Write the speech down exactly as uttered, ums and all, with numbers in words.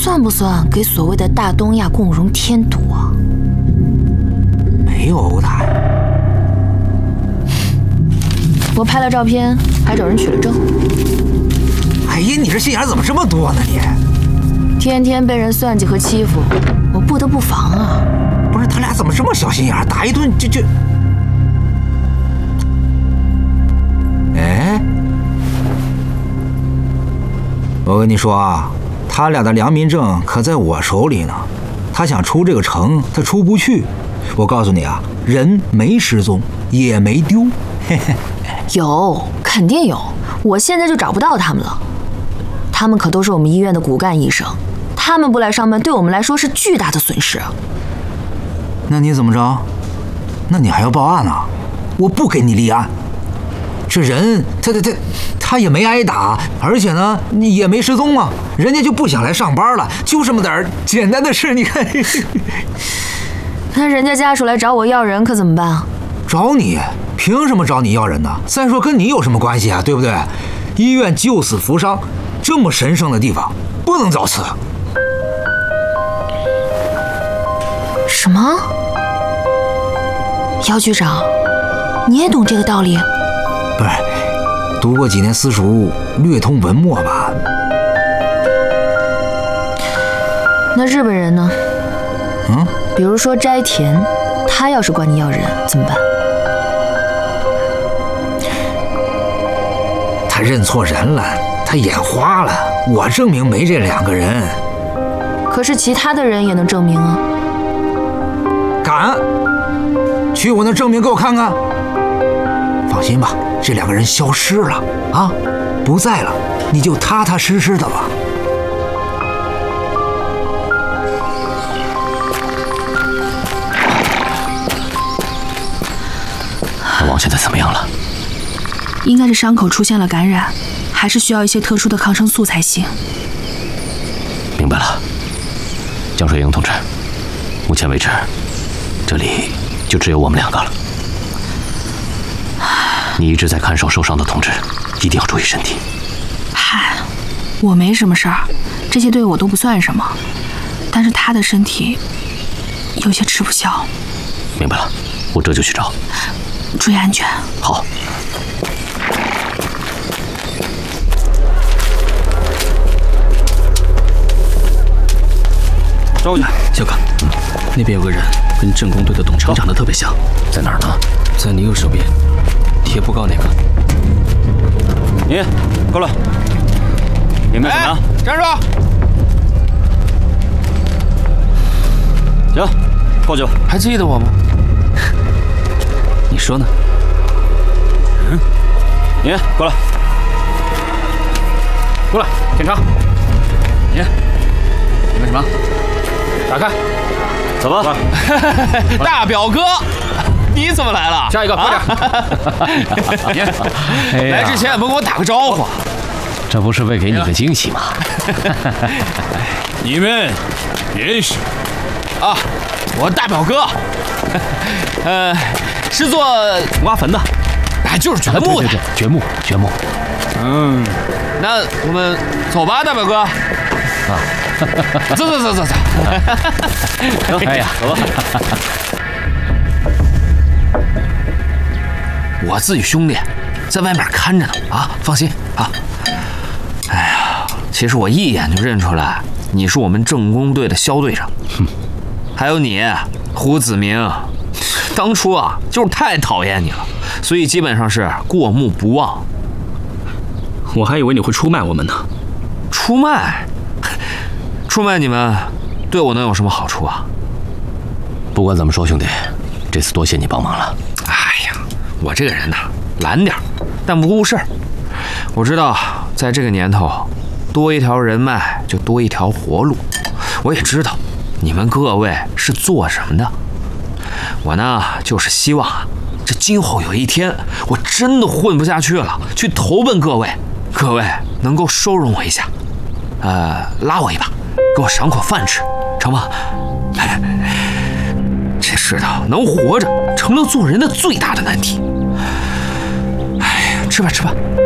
算不算给所谓的大东亚共荣添堵啊？ 没有殴打呀。 我拍了照片，还找人取了证。 哎呀，你这心眼怎么这么多呢你？ 天天被人算计和欺负，我不得不防啊。 不是他俩怎么这么小心眼，打一顿就就……哎，我跟你说啊，他俩的良民证可在我手里呢。他想出这个城，他出不去。我告诉你啊，人没失踪，也没丢。嘿嘿。 有，肯定有。我现在就找不到他们了。他们可都是我们医院的骨干医生，他们不来上班，对我们来说是巨大的损失。 那你怎么着？那你还要报案呢？我不给你立案。这人他他他他也没挨打，而且呢也没失踪啊，人家就不想来上班了，就这么点简单的事，你看。 那人家家属来找我要人可怎么办啊？ 找你？凭什么找你要人呢？再说跟你有什么关系啊？对不对？医院救死扶伤，这么神圣的地方，不能造次。 什么？姚局长，你也懂这个道理？ 不是，读过几年私塾，略通文墨吧。 那日本人呢？ 嗯， 比如说斋田，他要是管你要人怎么办？ 他认错人了，他眼花了。我证明没这两个人。 可是其他的人也能证明啊。 敢？去我那证明给我看看。放心吧，这两个人消失了啊，不在了，你就踏踏实实的吧。 大王现在怎么样了？ 应该是伤口出现了感染，还是需要一些特殊的抗生素才行。 明白了，江水英同志，目前为止，这里就只有我们两个了。你一直在看守受伤的同志，一定要注意身体。 嗨，我没什么事儿，这些对我都不算什么，但是他的身体有些吃不消。 明白了，我这就去找。 注意安全。 好。 赵家，小哥，嗯，那边有个人跟政工队的董厂长得特别像， 在哪儿呢？ 在你右手边，贴布告那个。 你过来，有没有怎么样？ 站住！ 行，过去吧。 还记得我吗？ 你说呢？ 嗯，你过来， 过来检查。你，你们什么？打开， 走吧。 大表哥，你怎么来了？ 下一个，快点！你来之前也不跟我打个招呼。 这不是为给你个惊喜吗？ 你们认识啊？我大表哥，呃，是做挖坟的， 哎，就是掘墓的。 对对对，掘墓，掘墓。 嗯，那我们走吧，大表哥。啊，走走走走走。 哎呀， 走吧。我自己兄弟在外面看着呢啊，放心啊。哎呀，其实我一眼就认出来你是我们政工队的肖队长，哼，还有你胡子明，当初啊就是太讨厌你了，所以基本上是过目不忘。 我还以为你会出卖我们呢。 出卖？出卖你们对我能有什么好处啊？ 不管怎么说，兄弟，这次多谢你帮忙了。 哎呀，我这个人呐，懒点但不顾事儿。我知道在这个年头，多一条人脉就多一条活路。我也知道你们各位是做什么的。我呢，就是希望啊，这今后有一天我真的混不下去了，去投奔各位，各位能够收容我一下，呃，拉我一把，给我赏口饭吃，成吗？哎，这世道能活着成了做人的最大的难题。哎呀，吃吧吃吧。